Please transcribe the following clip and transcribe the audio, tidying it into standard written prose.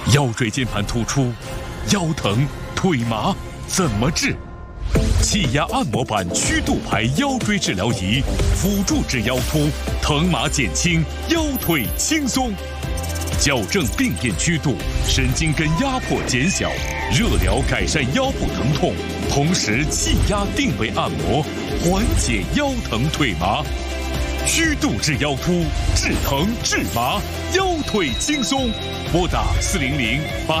腰椎间盘突出、腰疼、腿麻怎么治？气压按摩板曲度牌腰椎治疗仪，辅助治腰突，疼麻减轻，腰腿轻松。矫正病变曲度，神经根压迫减小，热疗改善腰部疼痛，同时气压定位按摩，缓解腰疼腿麻。曲度治腰突，治疼治麻，腰腿轻松。拨打400-8。